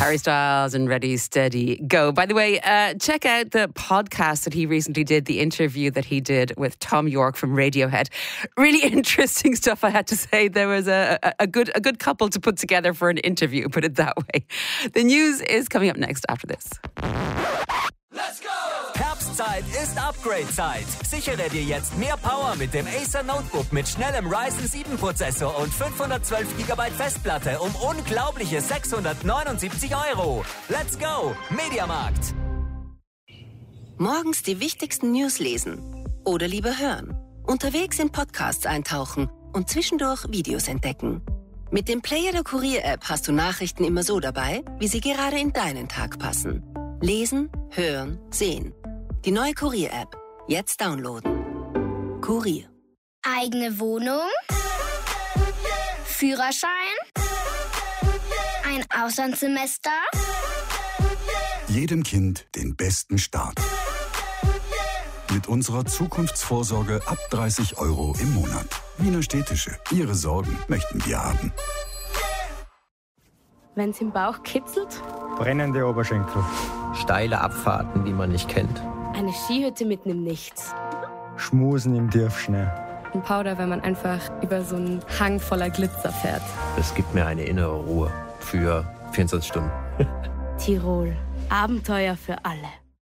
Harry Styles and Ready, Steady, Go. By the way, check out the podcast that he recently did, the interview that he did with Tom York from Radiohead. Really interesting stuff, I had to say. There was a good couple to put together for an interview, put it that way. The news is coming up next after this. Let's go! Herbstzeit ist Upgrade-Zeit. Sichere dir jetzt mehr Power mit dem Acer Notebook mit schnellem Ryzen 7 Prozessor und 512 GB Festplatte um unglaubliche 679 €. Let's go! Mediamarkt. Morgens die wichtigsten News lesen oder lieber hören. Unterwegs in Podcasts eintauchen und zwischendurch Videos entdecken. Mit dem Player der Kurier-App hast du Nachrichten immer so dabei, wie sie gerade in deinen Tag passen. Lesen, hören, sehen. Die neue Kurier-App. Jetzt downloaden. Kurier. Eigene Wohnung? Führerschein? Ein Auslandssemester? Jedem Kind den besten Start. Mit unserer Zukunftsvorsorge ab 30 € im Monat. Wiener Städtische. Ihre Sorgen möchten wir haben. Wenn's im Bauch kitzelt? Brennende Oberschenkel. Steile Abfahrten, die man nicht kennt. Eine Skihütte mitten im Nichts. Schmusen im Tiefschnee. Ein Powder, wenn man einfach über so einen Hang voller Glitzer fährt. Es gibt mir eine innere Ruhe für 24 Stunden. Tirol. Abenteuer für alle.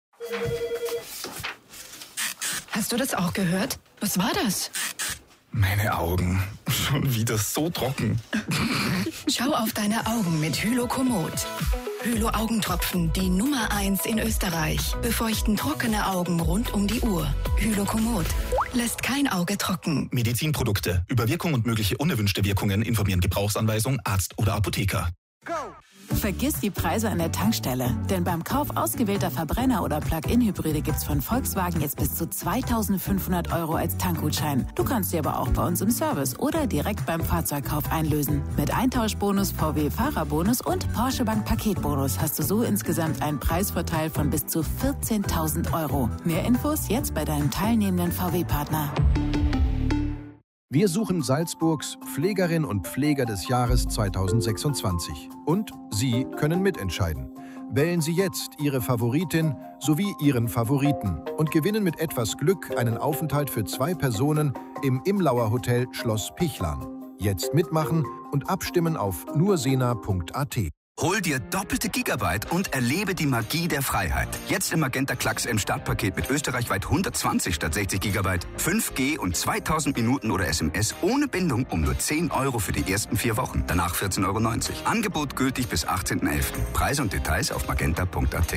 Hast du das auch gehört? Was war das? Meine Augen. Schon wieder so trocken. Schau auf deine Augen mit Hylokomod. Hylo-Augentropfen, die Nummer 1 in Österreich. Befeuchten trockene Augen rund um die Uhr. Hylokomod. Lässt kein Auge trocken. Medizinprodukte. Über Wirkung und mögliche unerwünschte Wirkungen informieren Gebrauchsanweisung, Arzt oder Apotheker. Vergiss die Preise an der Tankstelle, denn beim Kauf ausgewählter Verbrenner- oder Plug-in-Hybride gibt's von Volkswagen jetzt bis zu 2.500 € als Tankgutschein. Du kannst sie aber auch bei uns im Service oder direkt beim Fahrzeugkauf einlösen. Mit Eintauschbonus, VW-Fahrerbonus und Porsche Bank Paketbonus hast du so insgesamt einen Preisvorteil von bis zu 14.000 €. Mehr Infos jetzt bei deinem teilnehmenden VW-Partner. Wir suchen Salzburgs Pflegerin und Pfleger des Jahres 2026. Und Sie können mitentscheiden. Wählen Sie jetzt Ihre Favoritin sowie Ihren Favoriten und gewinnen mit etwas Glück einen Aufenthalt für 2 Personen im Imlauer Hotel Schloss Pichlan. Jetzt mitmachen und abstimmen auf nursena.at. Hol dir doppelte Gigabyte und erlebe die Magie der Freiheit. Jetzt im Magenta Clux M Startpaket mit österreichweit 120 statt 60 Gigabyte, 5G und 2000 Minuten oder SMS ohne Bindung um nur 10 € für die ersten 4 Wochen. Danach 14,90 €. Angebot gültig bis 18.11. Preise und Details auf magenta.at.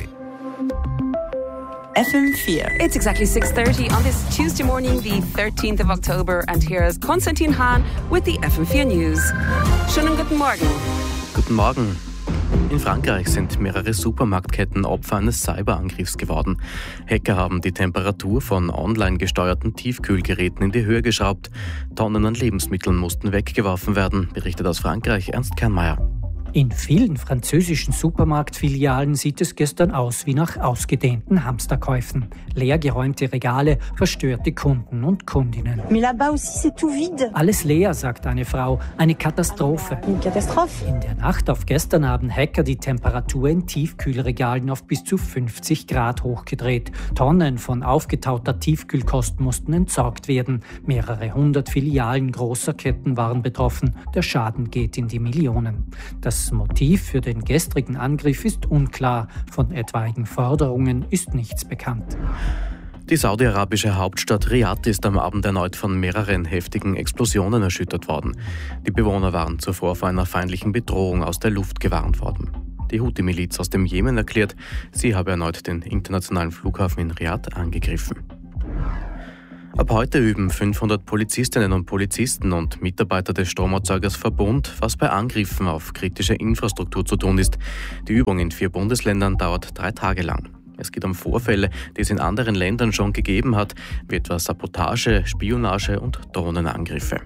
FM4. It's exactly 6:30 on this Tuesday morning, the 13th of October. And here's Konstantin Hahn with the FM4 News. Schönen guten Morgen. Guten Morgen. In Frankreich sind mehrere Supermarktketten Opfer eines Cyberangriffs geworden. Hacker haben die Temperatur von online gesteuerten Tiefkühlgeräten in die Höhe geschraubt. Tonnen an Lebensmitteln mussten weggeworfen werden, berichtet aus Frankreich Ernst Kernmeier. In vielen französischen Supermarktfilialen sieht es gestern aus wie nach ausgedehnten Hamsterkäufen. Leergeräumte Regale, verstörte Kunden und Kundinnen. Alles leer, sagt eine Frau. Eine Katastrophe. In der Nacht auf gestern haben Hacker die Temperatur in Tiefkühlregalen auf bis zu 50 Grad hochgedreht. Tonnen von aufgetauter Tiefkühlkost mussten entsorgt werden. Mehrere hundert Filialen großer Ketten waren betroffen. Der Schaden geht in die Millionen. Das Motiv für den gestrigen Angriff ist unklar. Von etwaigen Forderungen ist nichts bekannt. Die saudi-arabische Hauptstadt Riad ist am Abend erneut von mehreren heftigen Explosionen erschüttert worden. Die Bewohner waren zuvor vor einer feindlichen Bedrohung aus der Luft gewarnt worden. Die Houthi-Miliz aus dem Jemen erklärt, sie habe erneut den internationalen Flughafen in Riad angegriffen. Ab heute üben 500 Polizistinnen und Polizisten und Mitarbeiter des Stromerzeugers Verbund, was bei Angriffen auf kritische Infrastruktur zu tun ist. Die Übung in 4 Bundesländern dauert 3 Tage lang. Es geht um Vorfälle, die es in anderen Ländern schon gegeben hat, wie etwa Sabotage, Spionage und Drohnenangriffe.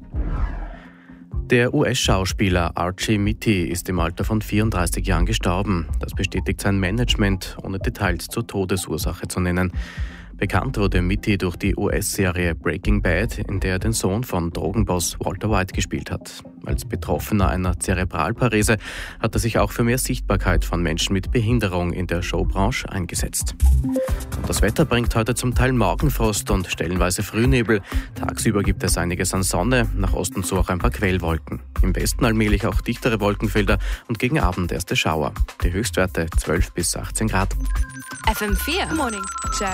Der US-Schauspieler Archie Mitty ist im Alter von 34 Jahren gestorben. Das bestätigt sein Management, ohne Details zur Todesursache zu nennen. Bekannt wurde Mitty durch die US-Serie Breaking Bad, in der er den Sohn von Drogenboss Walter White gespielt hat. Als Betroffener einer Zerebralparese hat er sich auch für mehr Sichtbarkeit von Menschen mit Behinderung in der Showbranche eingesetzt. Und das Wetter bringt heute zum Teil Morgenfrost und stellenweise Frühnebel. Tagsüber gibt es einiges an Sonne, nach Osten zu auch ein paar Quellwolken. Im Westen allmählich auch dichtere Wolkenfelder und gegen Abend erste Schauer. Die Höchstwerte 12 bis 18 Grad. FM4 Morning Check.